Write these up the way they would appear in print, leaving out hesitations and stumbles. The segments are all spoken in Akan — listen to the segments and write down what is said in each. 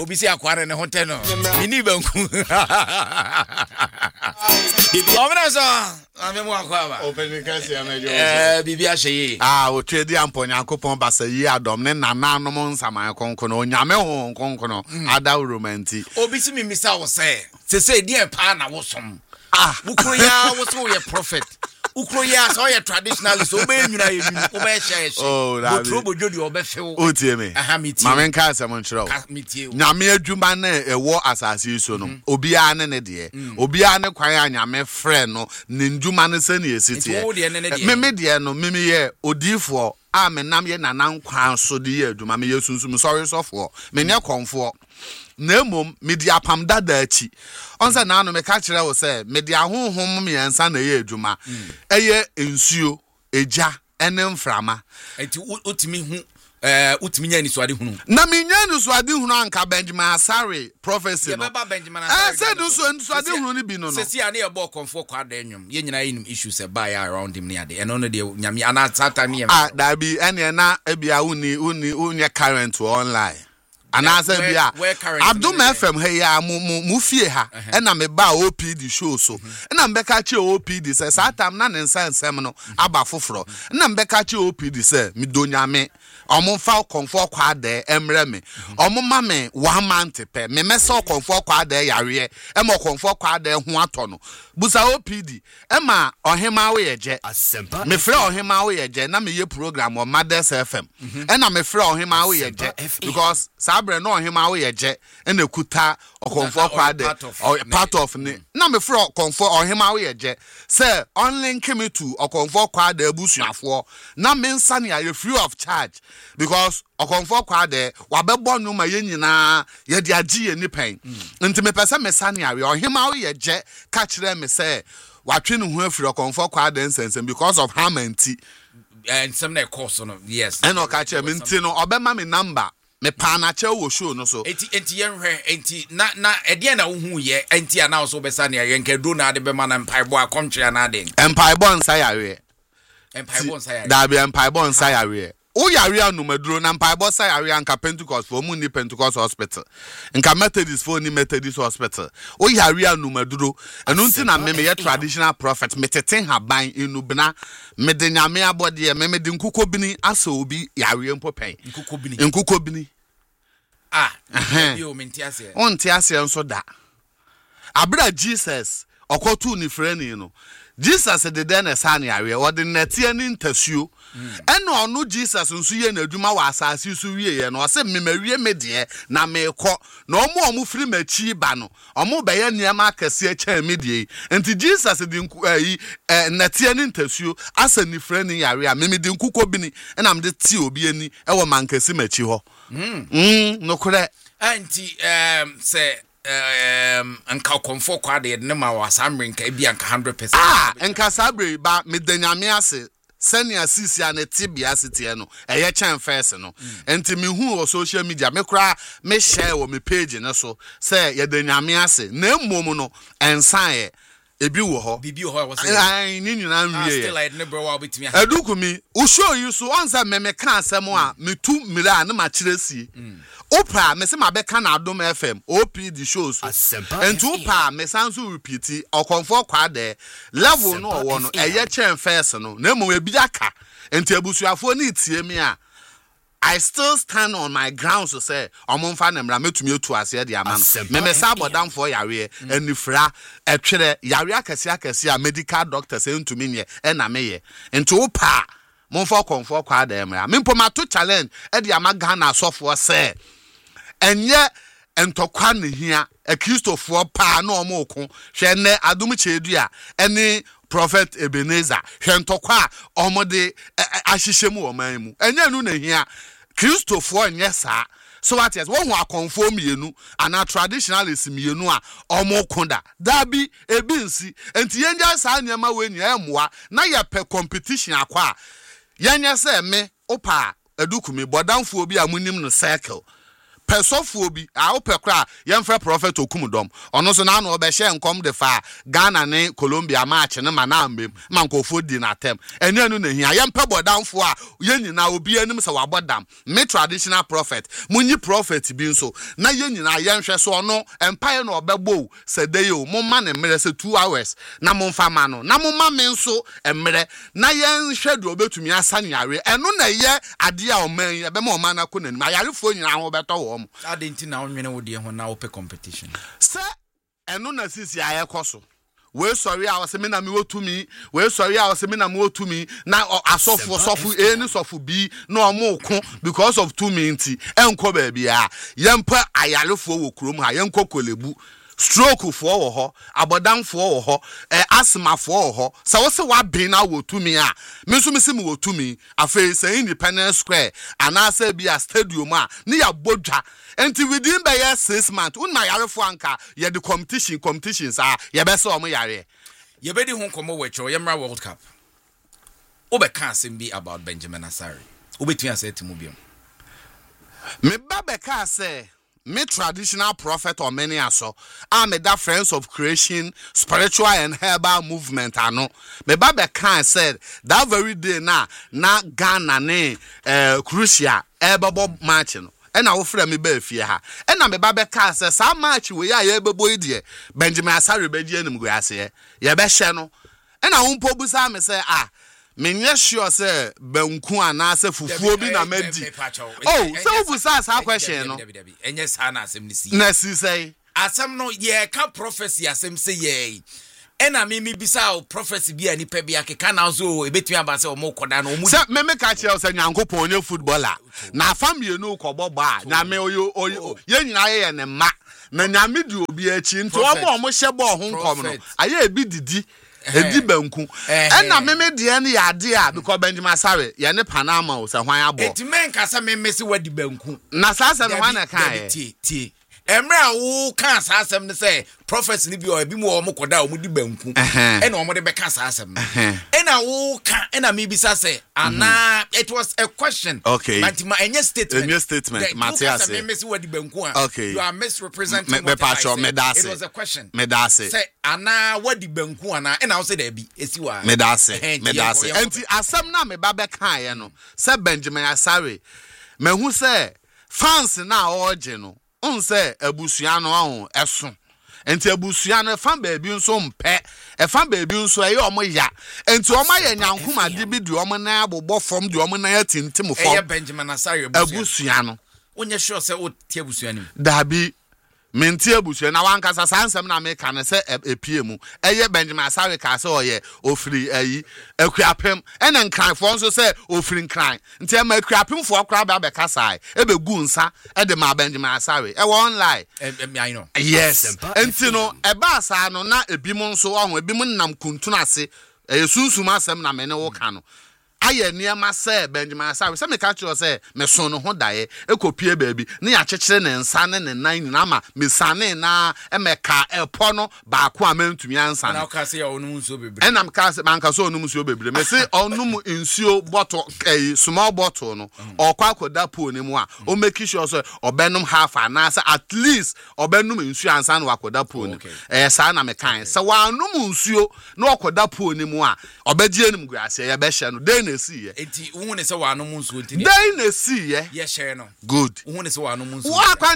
Obisi akware ne hotel no. Mini banku. Omrazo, amemu akwa. Open kasi amejo. Bibi ahye. O trade ampon Yankopon basa yi adom ne nananom nsaman konkono onyame ho konkono ada romanti. Obisi mi misa wo say die pa na wosom. Ukro ya wo so ye prophet. Ukro ya so ye traditionalist obe nwuna yenu obe share. Botro bojodi obe few. O tie me. Mame nka asem nchiro. Nyame adwuma na ewo asase so no. Obi a ne de. Obi a ne kwan a nyame frɛ no ne ndwuma ne se ne esitie. Meme de no meme ye odifo a menam ye nanan kwan so de ye adwuma me yesunsum sorry sofo. Me ne konfo. Nemom media pam dada achi onse na anu me ka kire wo se media honhom me yansa na ye adwuma eye ensuo eja ene mframa enti utimi hu utimi nya ni so ade hunu na me nya ni so ade hunu anka Benjamin Asare prophecy no Benjamin Asare said so ade hunu ni bi no se si ane e bo konfo kwa da enwum ye nyina yin issues e buy around him ne ade eno no de nyame ana satan ne da bi ene na ebia uni current online anasa bia Abdul FM he ya mu fie ha na me ba OPD show so na mbeka che OPD say satam na ne nsensem no aba foforo na mbeka che OPD say mi donyame omfa konfo kwa de emre me omma me 1 month pe me mesa konfo kwa de yare e mo konfo kwa de ho ato no busa OPD e ma ohema wo yeje me frɛ ohema wo yeje na me ye program o Mothers FM e na me frɛ ohema wo yeje because sabre no ohema wo yeje e na kuta okonfo kwa de part of ni na me frɛ konfo ohema wo yeje say onlink me to okonfo kwa de abusuafo na me nsa ne aye free of charge because okonfo kwa de wabebo nyuma ye nyina ye de agi ye nipan nti me pese me sane awe ohema wo yeje ka kire me say watwe ne ho afiri okonfo kwa de nsensem because of harmanti and some na course no yes and o ka kire me nti no obema me number me pa na che wo show no so enti yenhwe enti na ede na wo hu ye enti ana so be sane aye nka do na de be ma na mpaibo akontwe na de empaibo nsa yawe empaibo nsa yawe da be empaibo nsa yawe o yare anumaduro na mpaibo sa yare anka Pentecost for mu ni Pentecost hospital nka Methodist for ni Methodist hospital o yare anumaduro enu nti na me ye traditional prophet metete haban enubna medenyame abode me mede nkukobini asa obi yare mpopen nkukobini yo mentiase on tiase enso da abra Jesus okotu ni freni no Jesus de den esane awe o de netie ni ntasuo eno onu Jesus nso ye na adwuma wa asase so wie ye no se memawie medie na mekọ na omu firi machi ba no omu be ye niam akase acha medie enti Jesus de netie ni ntasuo asa ni freni yare a memede nkuko bini na mde ti obi ani e wo mankasi machi ho no kure anti say anka konfo kwa de ne ma wasamre nka bia nka 100% nka sabre ba medanyame ase senior sisia ne tibia sitie no eye chen first no enti me hu o social media me kra me share wo me page ne so say ye danyame ase na mmom no ensan ye ebi wo ho bibi ho wo say ai ni nyuna nwie still like ne bro wa betimi adukumi wo show you so onza me ka asem a me tu mira na ma kiresie Opa me se mabeka na Adom FM OPD shows and opa me sanso repeat okonfo kwa de level no wo no eye chen first no na mo ebi aka enti abusuafo ni tie me a I still stand on my grounds to say omonfa na mra metumi etu ase de ama no me sa bodam for yare enifra etwere yare akase a medical doctor say ntumi nye e na meye enti opa monfo konfo kwa de mra me mpomato challenge e de ama Ghana asofo say enye entokwa ne hia a Christopher pa na omoko hwe ne Adom chedu a ene prophet Ebenezer hwe ntokwa omode ahyehyemu oman mu enye nu na hia Christopher enye sa so what is one who conform mienu ana traditionalist mienu a omoko da bi ebinsi enti yenja sa nyama we nya emoa na ye pe competition akwa yenya se me opa adukumi bodamfo obi amunim no circle pesofo bi a opekra yemfre prophet okumdom ono so na no obehye enkom de fa Ghana ne Colombia match ne manambem mankofo di na tem enu enu na hia yempe bodamfo a yenyina obi anim se wabodam me traditional prophet munyi prophet bi nso na yenyina yenhwe so ono empire na obegbo sedeyo momma ne mere se 2 hours na momfa ma no na momma me nso emere na yenhwe de obetumi asanyare enu na ye ade a oman ye be ma oman na konanim ayarefo nyina ho beto wo adenti na onwene wo de ho na open competition se enu na sisi ayekoso we sorry a wose me na me wotumi we sorry a wose me na me wotumi na sofu eni sofu bi na omoko because of 2 minutes enko ba bia yempa ayarefo wo krom ha yenko kolebu stroke fo wo ho abodamfo wo ho asthma fo wo ho sa wo se wa bin na wo tumi a me so me se me wo tumi afa say Independence Square anasa bi a stadium a ne ya bodwa enti within by 6 months un na yarefo anka ye the competitions a ye be se o mo yare ye be di ho komo wecho ye mra World Cup obe kan sem bi about Benjamin Asare obetu ya say timubium me ba ka say me traditional prophet or many aso I'm that friends of creation spiritual and herbal movement ano me baba kan said that very day na Ghana ne Croatia ebebo match no and I offer me be fie ha and na me baba kan say sa match we ya ebebo idie Benjamin Asare be die nim go ase ye be hye no and I won busa me say menye sure say banku anase fufuo bi na madi so busa sa question no enye sa na asem ni si na si say asem no ye ka prophecy asem say ye ena me bisa o prophecy bi ani pe bi akeka na so ebetumi aba say o mo koda no o mu say me ka che o say nyankopon onye footballer na family no kobo ba na me oyo ye nyina ye ne ma na nyame di obi achi nto o mo hye bo ho nkom no aye ebi didi edi banku na meme de ne yade a because Benjamin Asare ye ne Panama o se hwan abo eti men ka se meme se wadi banku na sasa no hwan na kan ti emra wo kan asem ne say prophets ni bi o bi mu o mo koda o mu di banku na o mo de be kan asem na wo kan na me bisa say ana it was a question but my any statement Matthias meme se wadi banku you are misrepresenting what it was a question say ana wadi banku ana na wo say da bi esiwa medase enti asem na me ba be kan ye no say Benjamin Asare mehu say fans na oje no onse abusua no ahụ eso enti abusua no fa baabi nso mpe fa baabi nso aye omo ya enti omo ya nyankoma de bi de omo na abobọ fom de omo na ya tintim fom Benjamin Asare abusua no onye sure say o tie abusua ni dabi menti abusua na wankasa sansem na me kan se epie mu eye Benjamin Asare ka se oye ofiri ayi akuapem ene nkran fo nso se ofiri nkran nti e ma akuapem fo akra ba be kasai e be gu nsa e de ma Benjamin Asare e won lie I know yes enti no e ba asa no na ebi mu nso ohun ebi mu nam kuntun ase e sunsum asem na me ne wo ka no aye niema say Benjamin Asare say me catch you say me son no ho dae ekopie baabi ne ya kyekere ne nsa ne ne nan nyina ma me sane na emeka epo no ba ko amantumi ansa na ka say onum nsuo bebre enam ka say man ka say onum nsuo bebre me say onum nsuo bottle small bottle no okwa akoda po ne mu a o make sure say obenum half na say at least obenum nsuo ansa na akoda po ne sa na me kan say wa onum nsuo na akoda po ne mu a obegye nim guase ye be hye no dey see ye enti wo ne se wa no munso enti dey na see ye ye share no good wo ne se wa no munso wa kwan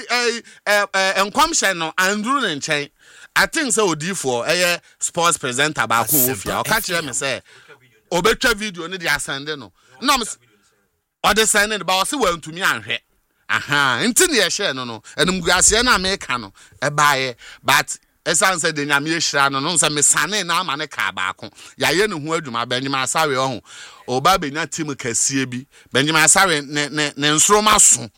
enkwam hye no andrew ne nchen I think so odifo sports presenter ba ko ofia o ka kire me say obetwa video ne dia sende no na me o de sende ba o se wa ntumi anhwe enti ne ye share no enum guase na me ka no e baaye but esan se de nyame ehira no no nsa me sane na ama ne ka baako ya ye ne ho adwuma Benjamin Asare ohun oba benya team kasie bi Benjamin Asare ne nsroma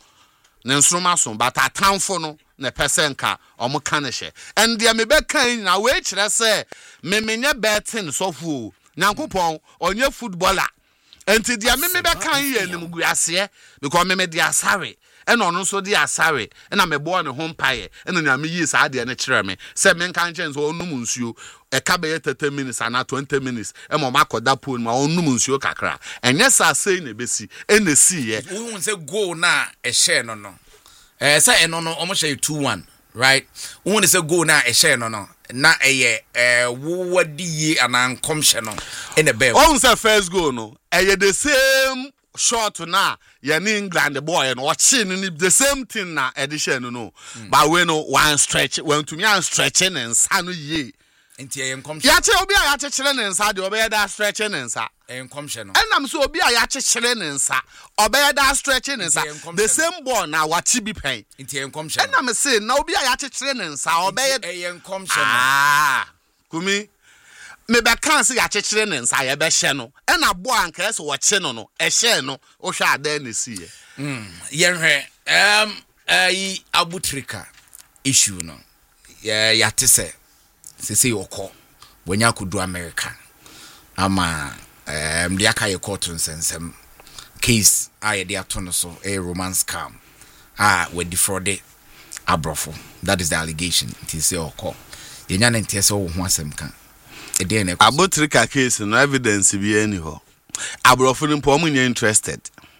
so but atamfo no ne pesenka omo kanehye ende me be kan na we kire se me menye betting sofu nyankopon onye footballer enti dia me be kan ye nim guase because me de Asare ena ono so de Asare ena me bo ne ho mpaye ena nya me yi sa de ne kire me se me kan chen so onum nsuo e ka be 30 minutes and 20 minutes e mo makoda pool ma onum nsuo kakra enye sa sei ne besi ena si ye wo se go na e share no say eno no almost share 2-1, right? When say go na e share no na wo wadi ye anan commission no in the bell. On say first goal no the same shot na in England the boy and watching the same thing na edition no but we no one stretch when to me and stretching and sanu ye enti e commission ya che obi a ya chechire ne nsa de obi da stretching ne nsa e commission no enam so obi a ya chechire ne nsa obi da stretching ne nsa the same ball na wachi bi pen enti e commission enam say na obi a ya chechire ne nsa obi e commission kumi me be kan se ya chechire ne nsa ye be hye no ena bo anka se wo che no no e hye no wo hwa ada na si ye yenhwe abutrika issue no ya tese se yoko wanya kudu America ama mde aka ye court nsensem case aye de ato no so a romance scam we defrauded abrofo. That is the allegation. It is yoko yenya na ntese wo ho asem kan abutrika case no evidence bi any ho abrofo no po omunye interested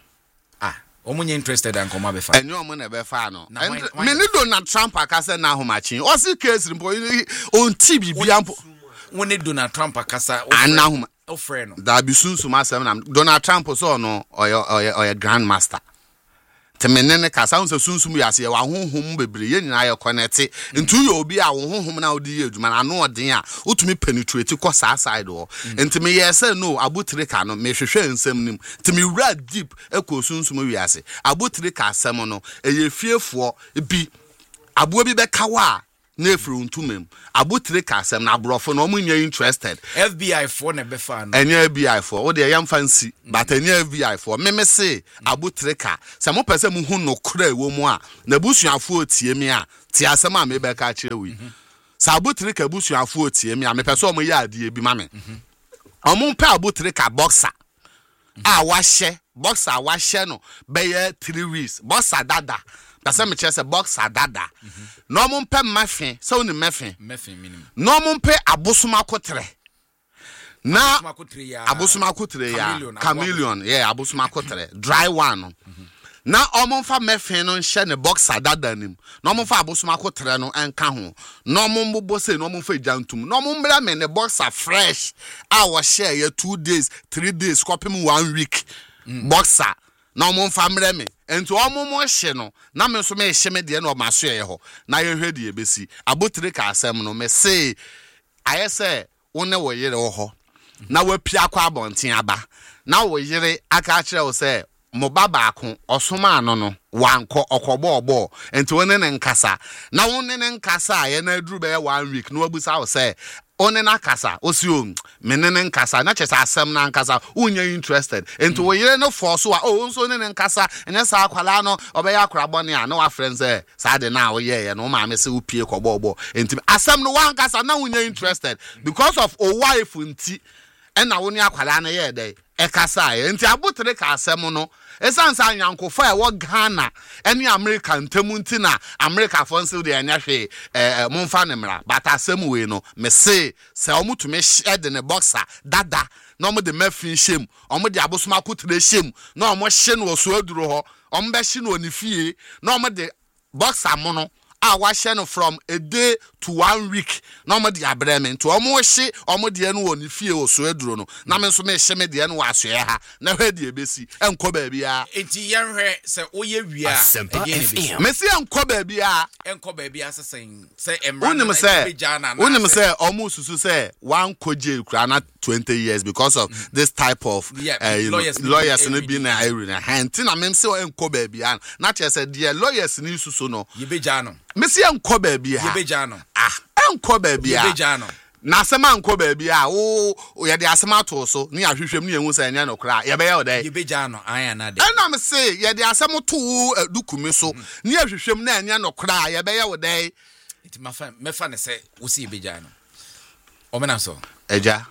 omunye interested and come abefa enyo omo na befa no me ni Donald Trump akasa na ahomachin o si case mpo on tibi bia mpo woni Donald Trump akasa anahoma o frɛ no da bisunsu masem na Donald Trump so no oye grandmaster temenene kasa unse sunsum yase ye wa honhom bebre ye nyina ye connect ntu ye obi a wo honhom na odi ye adwuma na no odin a utumi penetrate ko sa side ho ntime ye say no abutrika no me hwehwe nsem nim ntime wura deep eko sunsum wiase abutrika asem no eye fiefo bi abo bi be kawa na efru ntumem abutrika asem na abrofo no omunye interested FBI for na be fa no enye FBI for wo de yam fancy but enye FBI for me say abutrika se mo pese mu hu no kra ewo mu a na busuafo otie mi a ti asem a me be ka kire wi sa abutrika busuafo otie mi a me pese o mo ya ade bi ma me o mo pe abutrika boxer a wahye boxer wahye no be ye 3 weeks boxer dada that's me chese boxer dada no mo pe mafe so ni mafe minimum no mo pe abosuma kotre na abosuma kotre ya chameleon yeah abosuma kotre dry one na omo fa mafe no hye ne boxer dada nim na omo fa abosuma kotre no enka ho na omo mbobo se na omo fa jantum na omo mbra me ne boxer fresh a wo share ya 2 days 3 days kopim 1 week boxer na omo fa mre me ento omo mo hye no na me so me hye me de na o maso ye ho na ye hwe de ebesi abutrika asem no me say ayese wone wo yire wo ho na wapia kwa abonten aba na wo yire aka kire wo say mo baba ako osoma ano no wanko okobo obo ento wone ne nkasa na wone ne nkasa ye na aduru be 1 week na wabusa wo say one na kasa osio menene nkasa na chesa asem na nkasa unye interested ento wo yire no force wa nso ne nkasa enya sa akwala no obeya akra bone a na wa friends sa de na wo ye no ma me se upie kobo enti asem no wan kasa na unye interested because of o wife nti ena wo ni akwala na ye dey ekasa enti abutre ka asem no esansa anyankofo e wo Ghana ene America ntemu nti na America fonsil de anya hwe momfa ne mra but asem we no me se omutumi hye ne boxer dada na omo de mafin shem omo de abosoma kutre shem na omo hye no so aduro ho omo be hye no onifie na omo de boxer mo no a wa hye no from a day to 1 week na omo de abreme to omo hye omo de no onifie o so aduro no na me so me hye me de no aso ye ha na hwe de ebesi enko ba bia enti yenhwe se oye wi a me se enko ba bia sesen se emra unim se omo susu se wan koje kura na 20 years because of this type of lawyers no be na irina hanti na me se enko ba bia na che se de lawyers ni susu no yebeja no me se enko ba bia yebeja no enko ba bia yebeja no na asema nko ba bia wo ye de asema to so ni ahwehwem ni enwu sa enya no kra ye be ye odai yebeja no anya na de na me se ye de asem to dukumi so ni ahwehwem na enya no kra ye be ye odai it mefa ne se wo si yebeja no omena so eja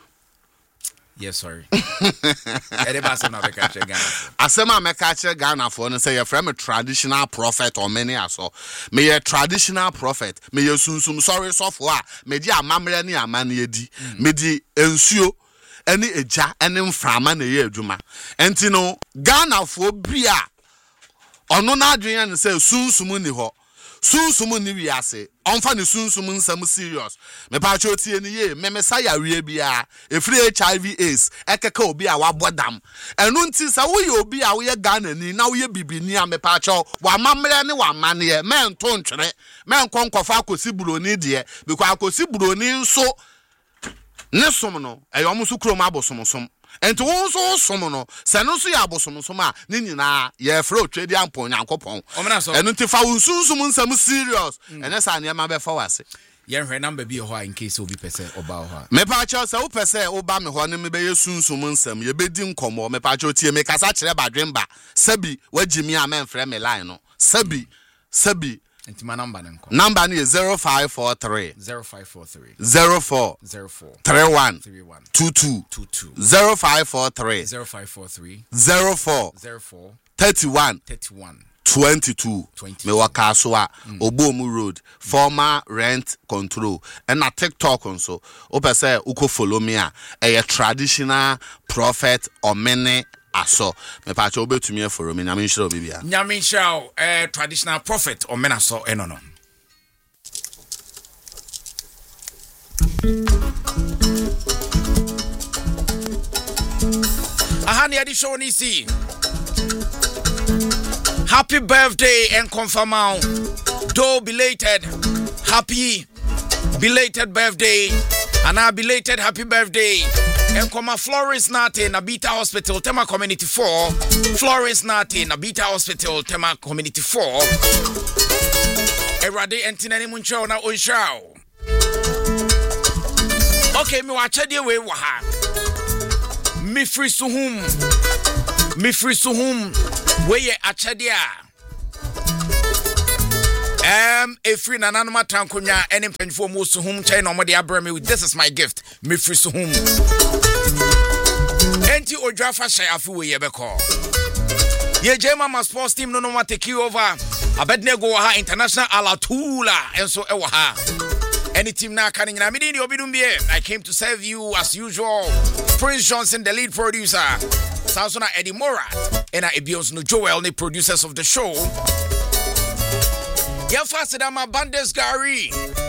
yes sorry everybody say na be catch Ghana asema me catch Ghana for no say you from a traditional prophet or many aso me a traditional prophet me ye sunsum sorry so for me di amamre ni amane edi me di ensuo ene eja ene mframa na ye adwuma enti no Ghana for bia ono na adwen ne say sunsum ni ho sunsum ni wiase onfa ne sunsum nsam serious me pa cho tie ni ye me saya wie bia efri HIV AIDS ekeka obi a wabodam enu nti sa wo ye obi a wo ye Ghana ni na wo ye bibini a me pa cho wa mamre ne wa mane me nto ntwere me nkonkofa akosi buroni de because akosi buroni nso ne som no eyom so krom abosomsom enti wo so som no se no so ya abosomsom a ne nyina ye frɛ otwedi ampon yankopɔn enu nti fa wo sunsum nsam serious ene sa ne ma be fa wase yen hwe number bi ho in case obi pese oba ho me pa cha se wo pese oba me ho ne me be ye sunsum nsam ye be di nkomo me pa cha tie me kasa kyerɛ badwemba sabi wagimi a men frɛ me line no sabi Intima number nenko. Number ni 0543 04 31 22 0543 04 31 22 me wakaswa Obomu Road former rent control and na TikTok nso opese uko follow me a traditional prophet Omene aso me pa cha obetumi eforo me nyame nhira obibia nyame nhira traditional prophet Omene aso enono ahani adi show ni si happy birthday and confirm though belated happy belated birthday and a belated happy birthday and come Florence Nate Nabita Hospital Tema Community 4 Florence Nate Nabita Hospital Tema Community 4 Erade entinani muncho na onshao okay me wache de we wa ha me free suhum we ye achede a free nananuma trankonya any penfo mo suhum chai no mo de abrame with this is my gift me free suhum enti odwafa shay afi we ye beko ye jema ma sports team no ma take you over Abednego ha international alatula enso e wa ha any team na kan nyina me obidum bie I came to serve you as usual Prince Johnson the lead producer Sansona Eddie Mora and Ebios no Joel the producers of the show ya fast da ma bandes Gary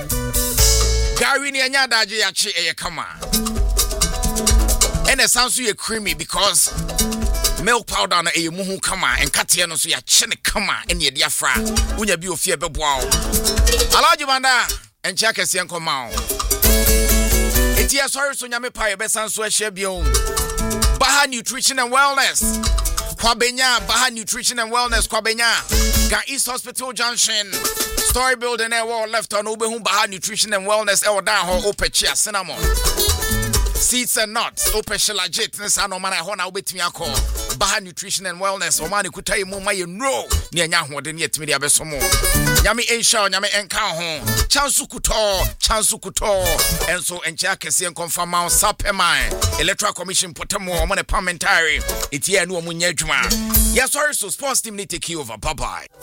ni anya daje ya chi e kama and the sounds you creamy because milk powder na e muhu kama and katia no so ya chi ne kama and ye diafra unya bi ofie beboa alaji banda and check ese nkoma eti ya sorry so nyame pa ye besan so ehia bion Baha Nutrition and Wellness Kwabenya Baha Nutrition and Wellness Kwabenya Ga East Hospital Junction Story building e wall left on Obehu Baha Nutrition and Wellness e down ho opechia cinnamon seeds and nuts opechia legit nsa no mana ho na obetimi akọ Baha Nutrition and Wellness o mani kutai mu maye no ne anya hode ne yetimi dia besomo nyame ensha nyame enka ho chansu kuto enso encha kese confirm Sapeman Electoral Commission potamo o mane parliamentary etia no omunya adwuma yes sorry so sports team need take you over bye bye